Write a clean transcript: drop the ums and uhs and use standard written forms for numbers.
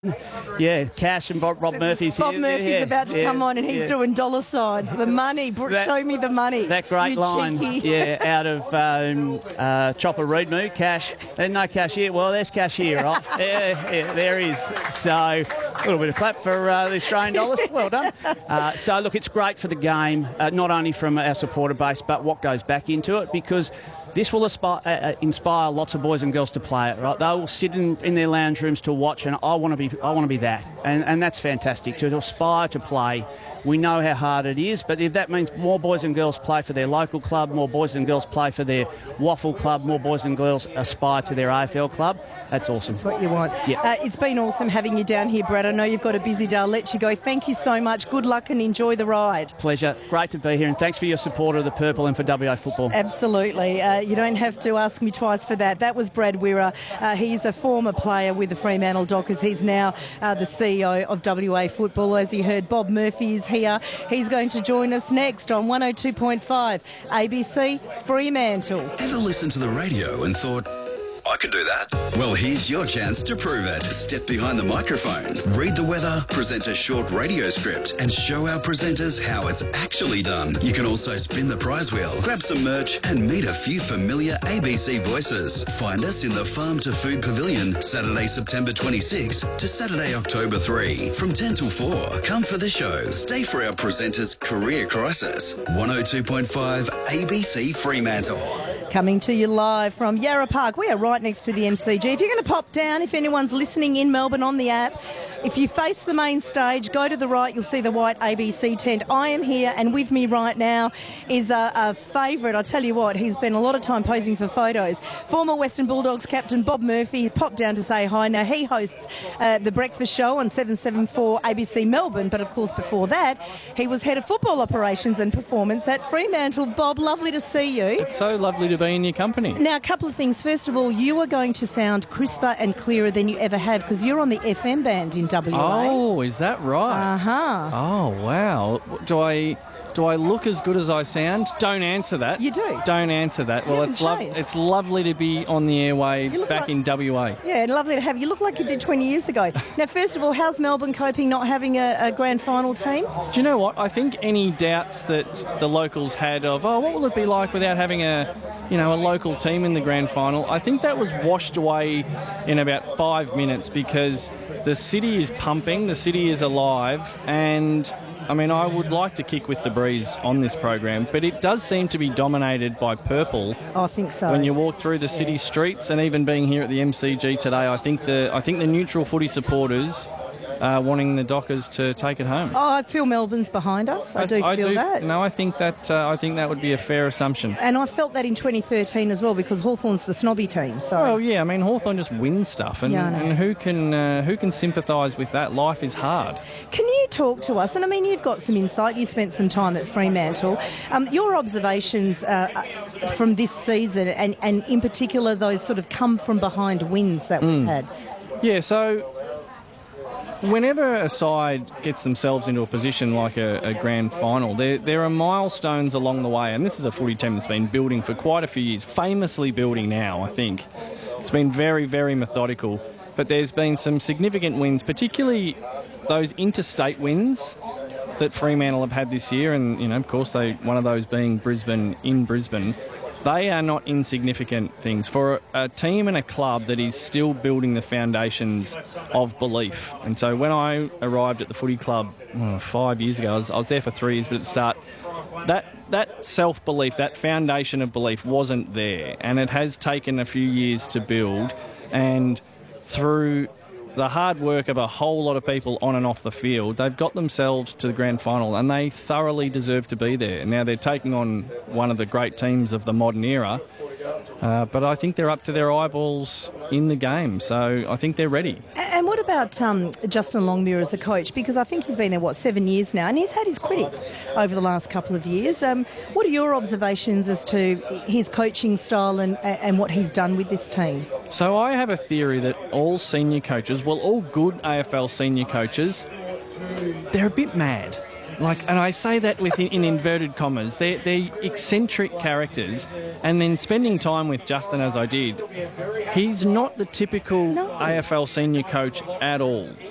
Yeah, Cash and Rob Murphy's Bob here. Murphy's about to come on and he's doing dollar signs. The money, show me the money. That great you line, cheeky. out of Chopper Reedmoo, Cash. There's no Cash here. Well, there's Cash here, right? yeah, there is. So a little bit of clap for the Australian dollars. Well done. So, look, it's great for the game, not only from our supporter base, but what goes back into it, because this will inspire lots of boys and girls to play it, right? They'll sit in their lounge rooms to watch, and I want to be that, and that's fantastic, to aspire to play. We know how hard it is, but if that means more boys and girls play for their local club, more boys and girls play for their waffle club, more boys and girls aspire to their AFL club, that's awesome. That's what you want. Yeah. It's been awesome having you down here, Brad. I know you've got a busy day. I'll let you go. Thank you so much. Good luck and enjoy the ride. Pleasure. Great to be here, and thanks for your support of the Purple and for WA football. Absolutely. You don't have to ask me twice for that. That was Brad Wirra. He's a former player with the Fremantle Dockers. He's now the CEO of WA Football. As you heard, Bob Murphy is here. He's going to join us next on 102.5 ABC Fremantle. Ever listened to the radio and thought, I could do that? Well, here's your chance to prove it. Step behind the microphone, read the weather, present a short radio script, and show our presenters how it's actually done. You can also spin the prize wheel, grab some merch, and meet a few familiar ABC voices. Find us in the Farm to Food Pavilion, Saturday, September 26 to Saturday, October 3, from 10 till 4. Come for the show. Stay for our presenters' career crisis. 102.5 ABC Fremantle. Coming to you live from Yarra Park. We are right next to the MCG. If you're going to pop down, if anyone's listening in Melbourne on the app, if you face the main stage, go to the right, you'll see the white ABC tent. I am here, and with me right now is a favourite. I tell you what, he's spent a lot of time posing for photos. Former Western Bulldogs captain Bob Murphy has popped down to say hi. Now, he hosts the breakfast show on 774 ABC Melbourne, but of course before that, he was head of football operations and performance at Fremantle. Bob, lovely to see you. It's so lovely to be in your company. Now, a couple of things. First of all, you are going to sound crisper and clearer than you ever have, because you're on the FM band in WA. Oh, is that right? Uh-huh. Oh, wow. Do I look as good as I sound? Don't answer that. You do. Don't answer that. Well, it's lovely to be on the airwaves back in WA. Yeah, lovely to have you. You look like you did 20 years ago. Now, first of all, how's Melbourne coping not having a grand final team? Do you know what? I think any doubts that the locals had of, what will it be like without having a local team in the grand final, I think that was washed away in about 5 minutes, because the city is pumping, the city is alive, and I would like to kick with the breeze on this program, but it does seem to be dominated by purple. I think so. When you walk through the city streets, and even being here at the MCG today, I think the neutral footy supporters wanting the Dockers to take it home. Oh, I feel Melbourne's behind us. I do feel that. No, I think that would be a fair assumption. And I felt that in 2013 as well, because Hawthorn's the snobby team. So. Well, yeah, Hawthorn just wins stuff, and who can sympathise with that? Life is hard. Can you talk to us? And you've got some insight. You spent some time at Fremantle. Your observations from this season, and in particular those sort of come from behind wins that we've had. Yeah, so whenever a side gets themselves into a position like a grand final, there are milestones along the way, and this is a footy team that's been building for quite a few years, famously building now, I think. It's been very, very methodical, but there's been some significant wins, particularly those interstate wins that Fremantle have had this year, and, of course, one of those being Brisbane in Brisbane. They are not insignificant things for a team and a club that is still building the foundations of belief. And so when I arrived at the footy club 5 years ago, I was there for 3 years, but at the start, that self-belief, that foundation of belief wasn't there. And it has taken a few years to build. And through the hard work of a whole lot of people on and off the field, they've got themselves to the grand final, and they thoroughly deserve to be there. Now they're taking on one of the great teams of the modern era, but I think they're up to their eyeballs in the game, so I think they're ready. And what about Justin Longmuir as a coach? Because I think he's been there, 7 years now, and he's had his critics over the last couple of years. What are your observations as to his coaching style and what he's done with this team? So I have a theory that all senior coaches, all good AFL senior coaches, they're a bit mad. And I say that in inverted commas. They're eccentric characters, and then spending time with Justin as I did, he's not the typical AFL senior coach at all.